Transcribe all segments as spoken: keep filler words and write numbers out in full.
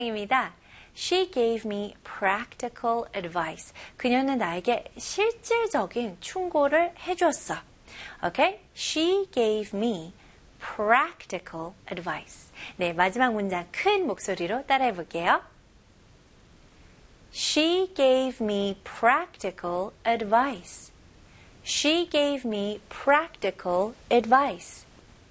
입니다. She gave me practical advice. 그녀는 나에게 실질적인 충고를 해줬어. Okay? She gave me practical advice. 네, 마지막 문장 큰 목소리로 따라해 볼게요. She gave me practical advice. She gave me practical advice.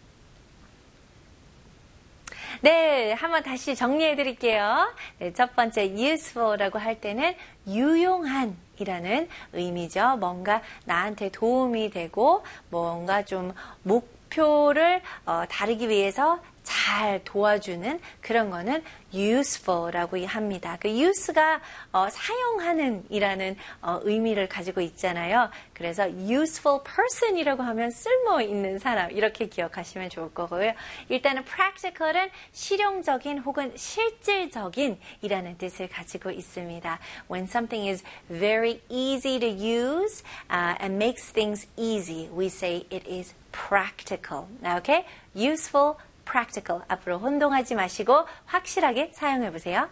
네, 한번 다시 정리해 드릴게요. 네, 첫 번째 useful라고 할 때는 유용한 이라는 의미죠. 뭔가 나한테 도움이 되고 뭔가 좀 목표를 어, 다루기 위해서 잘 도와주는 그런 거는 useful라고 합니다. 그 use가 어, 사용하는 이라는 어, 의미를 가지고 있잖아요. 그래서 useful person이라고 하면 쓸모 있는 사람 이렇게 기억하시면 좋을 거고요. 일단은 practical은 실용적인 혹은 실질적인 이라는 뜻을 가지고 있습니다. When something is very easy to use uh, and makes things easy, we say it is practical. Okay? Useful, practical. 앞으로 혼동하지 마시고 확실하게 사용해 보세요.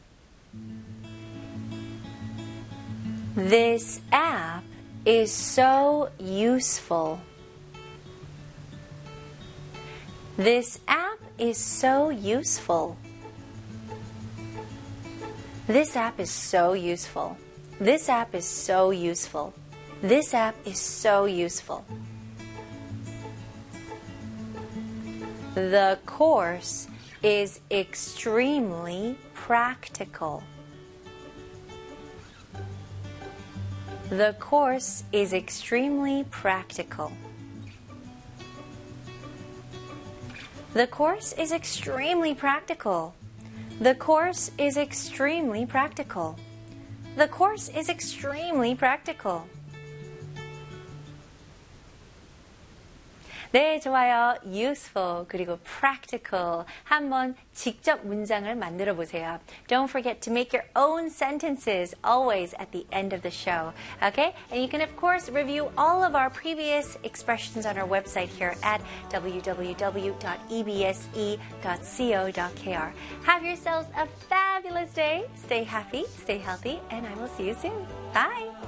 This app is so useful. This app is so useful. This app is so useful. This app is so useful. This app is so useful. The course is extremely practical. The course is extremely practical. The course is extremely practical. The course is extremely practical. The course is extremely practical. 네, 좋아요. useful 그리고 practical 한번 직접 문장을 만들어 보세요. Don't forget to make your own sentences always at the end of the show. Okay? And you can of course review all of our previous expressions on our website here at w w w dot e b s e dot co dot k r. Have yourselves a fabulous day. Stay happy, stay healthy, and I will see you soon. Bye!